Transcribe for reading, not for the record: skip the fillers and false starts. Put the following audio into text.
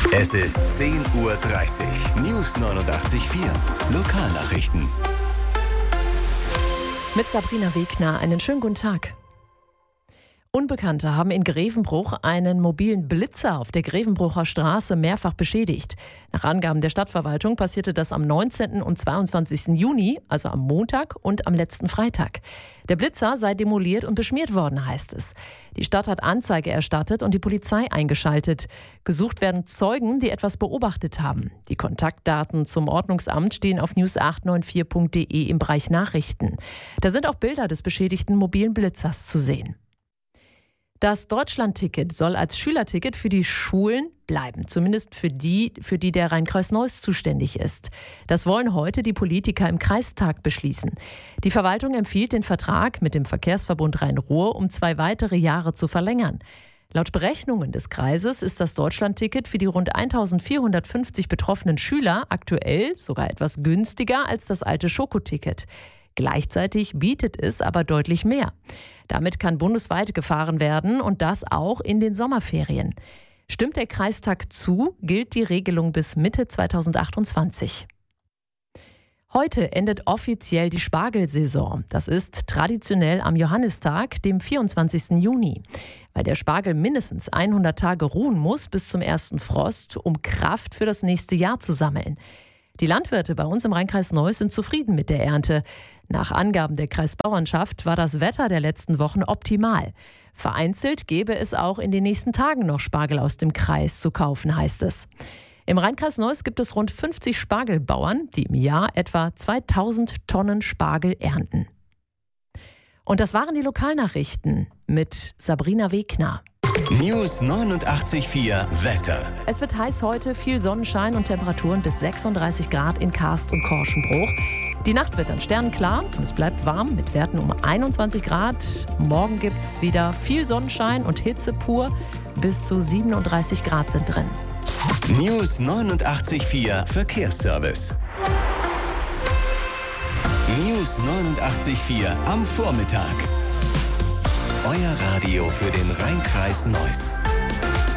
Es ist 10:30 Uhr. News 89.4. Lokalnachrichten. Mit Sabrina Wegner einen schönen guten Tag. Unbekannte haben in Grevenbruch einen mobilen Blitzer auf der Grevenbrucher Straße mehrfach beschädigt. Nach Angaben der Stadtverwaltung passierte das am 19. und 22. Juni, also am Montag und am letzten Freitag. Der Blitzer sei demoliert und beschmiert worden, heißt es. Die Stadt hat Anzeige erstattet und die Polizei eingeschaltet. Gesucht werden Zeugen, die etwas beobachtet haben. Die Kontaktdaten zum Ordnungsamt stehen auf news894.de im Bereich Nachrichten. Da sind auch Bilder des beschädigten mobilen Blitzers zu sehen. Das Deutschlandticket soll als Schülerticket für die Schulen bleiben, zumindest für die der Rhein-Kreis Neuss zuständig ist. Das wollen heute die Politiker im Kreistag beschließen. Die Verwaltung empfiehlt, den Vertrag mit dem Verkehrsverbund Rhein-Ruhr um 2 weitere Jahre zu verlängern. Laut Berechnungen des Kreises ist das Deutschlandticket für die rund 1450 betroffenen Schüler aktuell sogar etwas günstiger als das alte Schokoticket. Gleichzeitig bietet es aber deutlich mehr. Damit kann bundesweit gefahren werden und das auch in den Sommerferien. Stimmt der Kreistag zu, gilt die Regelung bis Mitte 2028. Heute endet offiziell die Spargelsaison. Das ist traditionell am Johannistag, dem 24. Juni. Weil der Spargel mindestens 100 Tage ruhen muss bis zum ersten Frost, um Kraft für das nächste Jahr zu sammeln. Die Landwirte bei uns im Rhein-Kreis Neuss sind zufrieden mit der Ernte. Nach Angaben der Kreisbauernschaft war das Wetter der letzten Wochen optimal. Vereinzelt gäbe es auch in den nächsten Tagen noch Spargel aus dem Kreis zu kaufen, heißt es. Im Rhein-Kreis Neuss gibt es rund 50 Spargelbauern, die im Jahr etwa 2000 Tonnen Spargel ernten. Und das waren die Lokalnachrichten mit Sabrina Wegner. News 89.4 Wetter. Es wird heiß heute, viel Sonnenschein und Temperaturen bis 36 Grad in Karst und Korschenbruch. Die Nacht wird dann sternenklar und es bleibt warm mit Werten um 21 Grad. Morgen gibt es wieder viel Sonnenschein und Hitze pur. Bis zu 37 Grad sind drin. News 89.4 Verkehrsservice. News 89.4 am Vormittag. Euer Radio für den Rhein-Kreis Neuss.